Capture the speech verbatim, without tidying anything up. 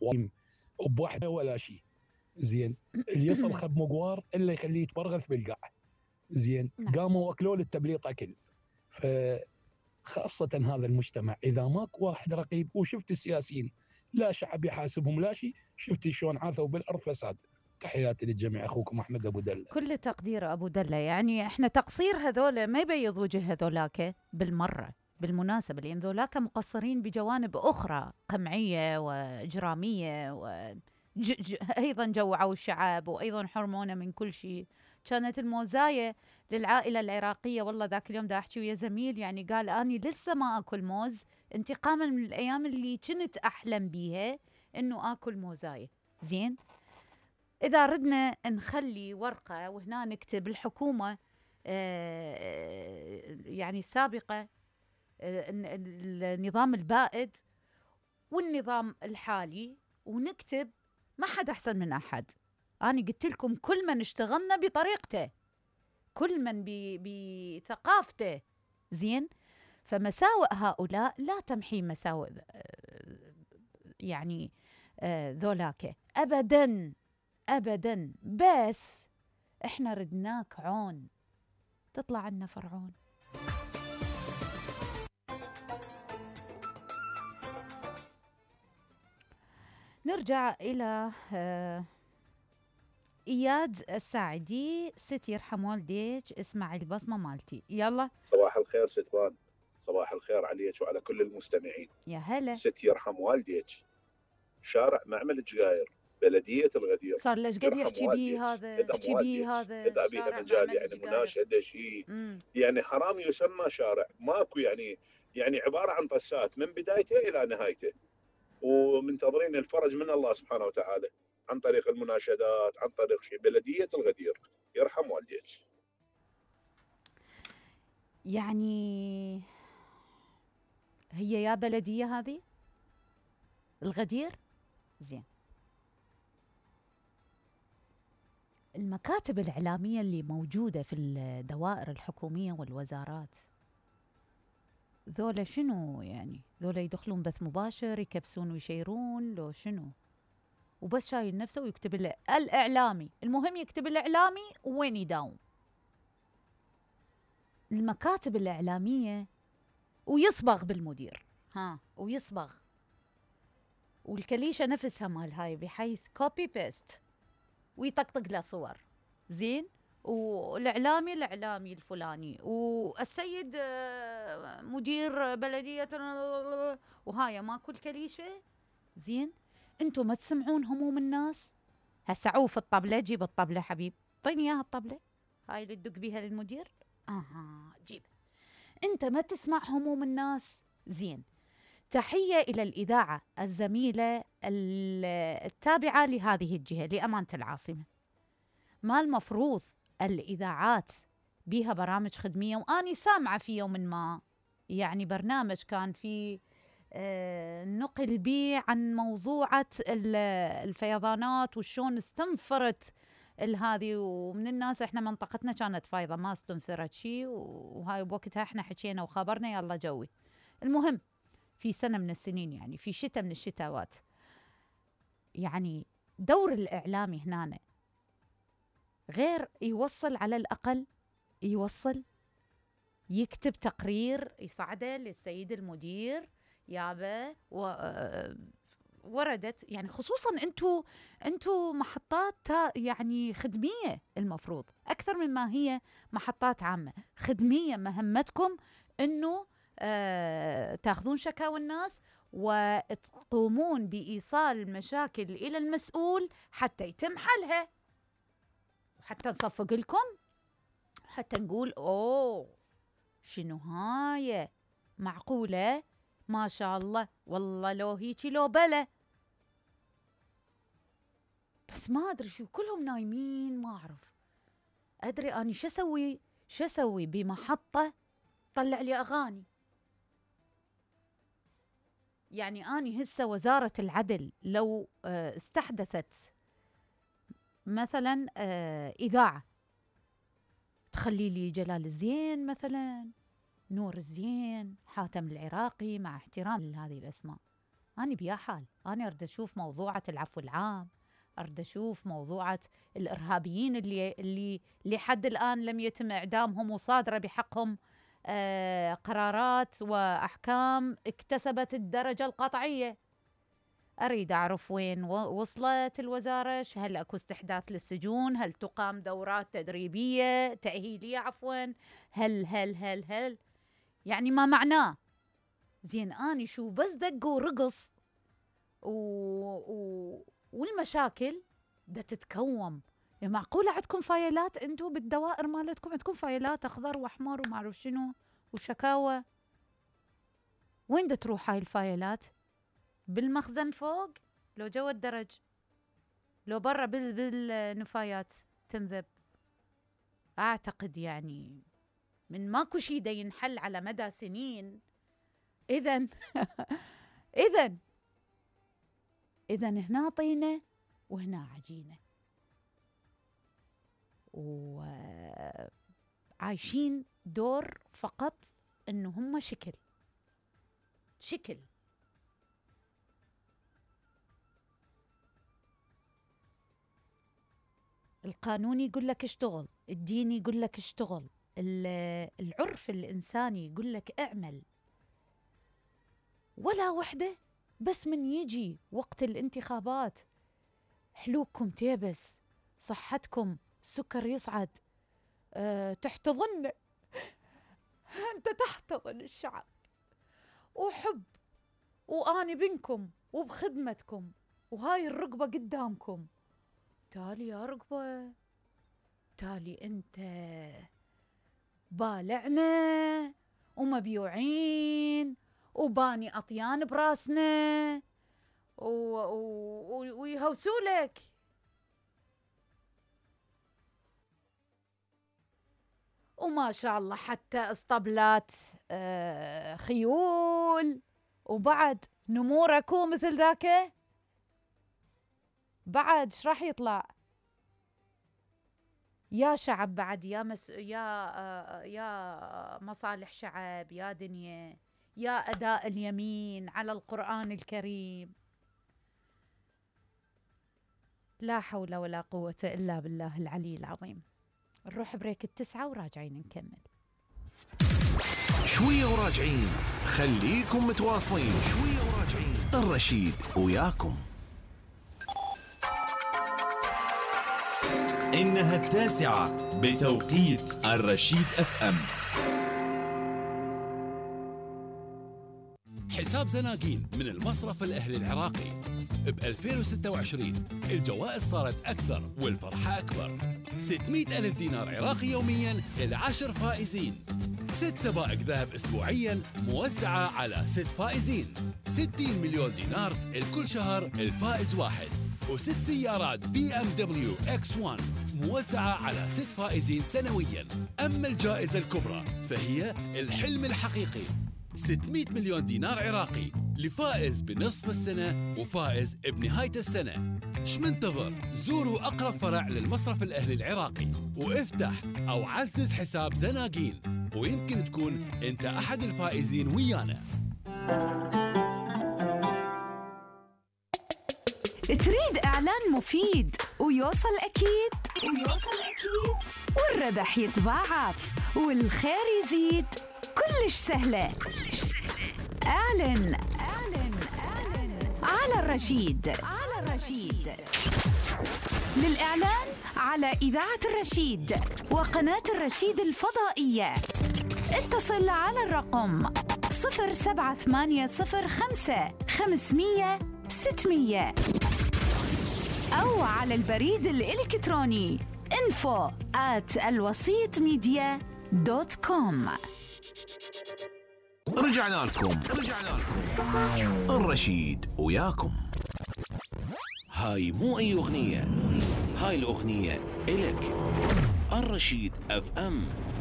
وبواحده ولا شيء زين. اللي يصل خب مقوار الا يخليه يتبرغث بالقاع زين. قاموا واكلوا له التبليط اكل. فخاصه هذا المجتمع اذا ماكو واحد رقيب، وشفت السياسيين لا شعب يحاسبهم لا شيء، شفت شلون عاثوا بالارض فساد. تحياتي للجميع، اخوكم احمد ابو دله. كل تقدير ابو دله. يعني احنا تقصير هذول ما يبيض وجه هذولاك بالمره بالمناسبه، لان ذولاك مقصرين بجوانب اخرى قمعيه واجراميه، و ج ج ايضا جوعوا الشعب وايضا حرمونا من كل شيء. كانت الموزايه للعائله العراقيه. والله ذاك اليوم دا احكي ويا زميل يعني قال اني لسه ما اكل موز انتقاما من الايام اللي كنت احلم بيها انه اكل موزايه. زين، إذا ردنا نخلي ورقة وهنا نكتب الحكومة يعني السابقة النظام البائد والنظام الحالي، ونكتب ما حد أحسن من أحد. أنا قلت لكم كل من اشتغلنا بطريقته، كل من بثقافته. زين، فمساوئ هؤلاء لا تمحي مساوئ يعني ذولاك أبداً أبداً. بس إحنا ردناك عون تطلع عنا فرعون. نرجع إلى إياد الساعدي. ست يرحم والديك، اسمع البصمة مالتي. يلا. صباح الخير ستوان، صباح الخير عليك وعلى كل المستمعين. يا هلا. ست يرحم والديك، شارع معمل الجزائر، بلدية الغدير. صار ليش قد يحكي بيه هذا؟ يحكي بيه هذا إذا بيها مجال يعني مناشدة شيء يعني حرام يسمى شارع. ماكو يعني يعني عبارة عن طسات من بدايته إلى نهايته، ومنتظرين الفرج من الله سبحانه وتعالى عن طريق المناشدات، عن طريق شيء. بلدية الغدير، يرحم والديك. يعني هي يا بلدية هذه الغدير. زين، المكاتب الإعلامية اللي موجودة في الدوائر الحكومية والوزارات ذولا شنو يعني؟ ذولا يدخلون بث مباشر يكبسون ويشيرون لو شنو؟ وبس شايل نفسه ويكتب له الإعلامي. المهم يكتب الإعلامي وين يداوم. المكاتب الإعلامية ويصبغ بالمدير، ها، ويصبغ. والكليشة نفسها مال هاي بحيث كوبي بيست ويطقطق له صور. زين، والإعلامي الإعلامي الفلاني والسيد مدير بلدية وهاي ما كل كليشة. زين، انتو ما تسمعون هموم الناس؟ هسا عوف الطبلة، جيب الطبلة حبيب، طيني اياها الطبلة هاي اللي تدق بيها للمدير. اها جيب. انت ما تسمع هموم الناس؟ زين، تحية إلى الإذاعة الزميلة التابعة لهذه الجهة لأمانة العاصمة. ما المفروض الإذاعات بيها برامج خدمية؟ وأني سامعة في يوم ما يعني برنامج كان في آه نقل بيه عن موضوعة الفيضانات وشون استنفرت هذه، ومن الناس احنا منطقتنا كانت فايضة ما استنثرت شيء، وهاي بوقتها احنا حكينا وخبرنا يلا جوي. المهم في سنة من السنين يعني في شتاء من الشتاوات، يعني دور الإعلامي هنا غير يوصل، على الأقل يوصل يكتب تقرير يصعده للسيد المدير يابا و وردت يعني، خصوصا انتو انتو محطات يعني خدمية، المفروض أكثر مما هي محطات عامة خدمية. مهمتكم انه آه تاخذون شكاوى الناس وتقومون بإيصال المشاكل إلى المسؤول حتى يتم حلها، وحتى نصفق لكم، حتى نقول أوه شنو هاي معقولة ما شاء الله والله لو هيجي لو بلا. بس ما أدري شو كلهم نايمين، ما أعرف أدري أني شو أسوي شو أسوي بمحطة طلع لي أغاني. يعني أني هسه وزارة العدل لو استحدثت مثلا إذاعة تخلي لي جلال الزين مثلا، نور الزين، حاتم العراقي، مع احترام لهذه الأسماء، أنا بيا حال، أنا أريد أشوف موضوعة العفو العام، أريد أشوف موضوعة الإرهابيين اللي اللي لحد الآن لم يتم إعدامهم وصادرة بحقهم آه قرارات وأحكام اكتسبت الدرجة القطعية. أريد أعرف وين وصلت الوزارة، هل أكو استحداث للسجون، هل تقام دورات تدريبية تأهيلية عفوا، هل هل هل هل يعني ما معناه. زين أني شو بس دق ورقص و... و... والمشاكل دا تتكوم. يعني معقولة عندكم فايلات انتو بالدوائر مالتكم، عندكم فايلات أخضر وأحمر وما أعرف شنو وشكاوى؟ وين دا تروح هاي الفايلات؟ بالمخزن فوق لو جوا الدرج لو برا بالنفايات تنذب؟ أعتقد يعني من ماكو شي دا ينحل على مدى سنين. إذن إذن إذن هنا طينة وهنا عجينة، وعايشين دور فقط إنه هم شكل شكل. القانون يقول لك اشتغل، الدين يقول لك اشتغل، العرف الإنساني يقول لك اعمل، ولا وحدة. بس من يجي وقت الانتخابات حلوكم تيبس، صحتكم السكر يصعد، أه تحتضن أنت تحتضن الشعب وحب، وأني بينكم وبخدمتكم، وهاي الرقبة قدامكم. تالي يا رقبة، تالي أنت بالعنا ومبيوعين وباني أطيان براسنا و... و... ويهوسولك. وما شاء الله حتى اسطبلات آه خيول، وبعد نموركو مثل ذاك بعد ايش راح يطلع؟ يا شعب بعد، يا مس... يا آه يا مصالح شعب، يا دنيا، يا أداء اليمين على القرآن الكريم. لا حول ولا قوة إلا بالله العلي العظيم. نروح بريك التسعة وراجعين نكمل. شوية وراجعين، خليكم متواصلين. شوية وراجعين، الرشيد وياكم. إنها التاسعة بتوقيت الرشيد اف ام. حساب زناقين من المصرف الأهلي العراقي. ب ألفين وستة وعشرين الجوائز صارت أكثر والفرحة أكبر. ستمئة ألف دينار عراقي يومياً للعشر فائزين. ست سبائك ذهب أسبوعياً موزعة على ست فائزين. ستين مليون دينار لكل شهر الفائز واحد. وست سيارات بي ام دبليو اكس واحد موزعة على ست فائزين سنوياً. أما الجائزة الكبرى فهي الحلم الحقيقي، ستمئة مليون دينار عراقي لفائز بنصف السنة وفائز بنهاية السنة. ايش منتظر؟ زوروا أقرب فرع للمصرف الأهلي العراقي وافتح أو عزز حساب زناقين، ويمكن تكون أنت أحد الفائزين ويانا. تريد إعلان مفيد ويوصل أكيد ويوصل أكيد والربح يتضاعف والخير يزيد؟ كلش سهلة كلش سهلة. اعلن اعلن اعلن على الرشيد على الرشيد. للإعلان على إذاعة الرشيد وقناة الرشيد الفضائية اتصل على الرقم صفر سبعة ثمانية صفر خمسة خمسمية ستمية أو على البريد الإلكتروني info at الوسيط ميديا دوت كوم. رجعنا لكم رجعنا لكم الرشيد وياكم. هاي مو أي أغنية، هاي الأغنية إلك. الرشيد اف ام.